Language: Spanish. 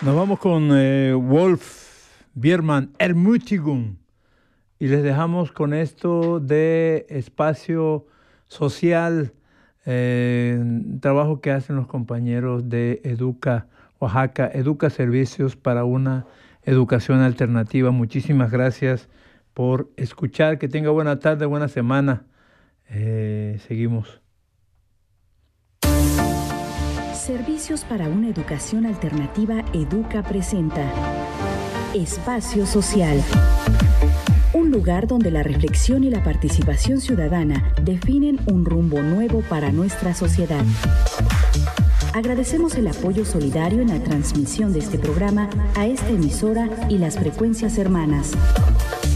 Nos vamos con Wolf Biermann, Ermutigung, y les dejamos con esto de espacio social, trabajo que hacen los compañeros de Educa Oaxaca, Educa Servicios para una Educación Alternativa. Muchísimas gracias por escuchar, que tenga buena tarde, buena semana. Seguimos. Servicios para una Educación Alternativa Educa presenta Espacio Social. Un lugar donde la reflexión y la participación ciudadana definen un rumbo nuevo para nuestra sociedad. Agradecemos el apoyo solidario en la transmisión de este programa a esta emisora y las frecuencias hermanas.